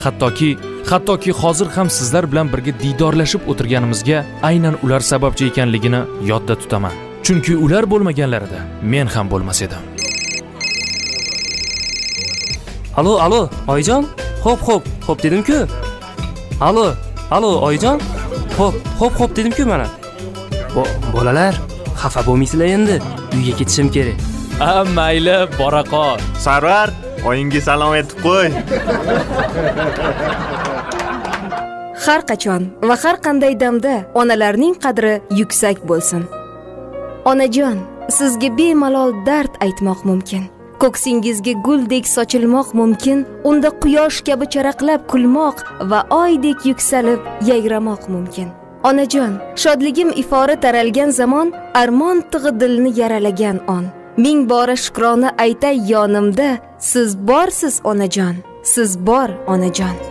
Hattoki hozir ham sizlar bilan birga diydorlashib o'tirganimizga aynan ular sababchi ekanligini yodda tutaman. Chunki ular bo'lmaganlarida men ham bo'lmas edim. Alo, oyijon. Xo'p dedim-ku. Alo, oyijon. Xo'p dedim-ku mana. Bolalar, xafa bo'lmaysizlar endi. Uyga ketishim kerak. Mayli, bora qol. Sarvar, oyinga salom aytib qo'y. Har qachon va har qanday damda onalarning qadri yuksak bo'lsin. Onajon, sizga bemalol dard aytmoq mumkin. Ko'ksingizga guldek sochilmoq mumkin. Unda quyosh kabi charaqlab kulmoq va oydek yuksalib yayramoq mumkin. Onajon, shodligim ifori taralgan zamon, armon tig'i dilni yaralagan on. Ming bora shukrona aytay yonimda, siz borsiz onajon, siz bor onajon.